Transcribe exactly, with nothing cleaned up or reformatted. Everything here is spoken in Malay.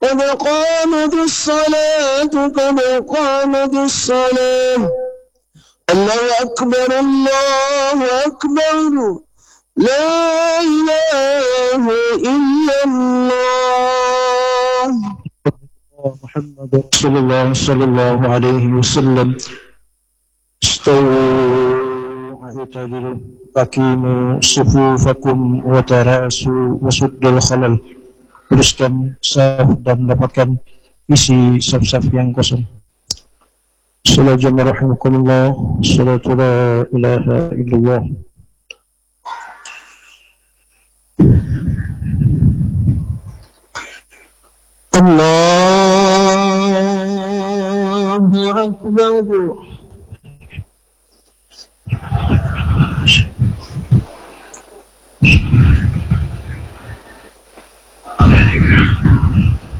قد قامت الصلاة قد قامت الصلاة الله أكبر الله أكبر لا إله إلا الله محمد رسول الله صلى الله عليه وسلم استووا اعتدلوا أقيموا صفوفكم وتراسوا وسدوا الخلل. Teruskan saf dan dapatkan isi saf-saf yang kosong. Assalamualaikum warahmatullahi wabarakatuh. La ilaha illallah. Allahu Akbar.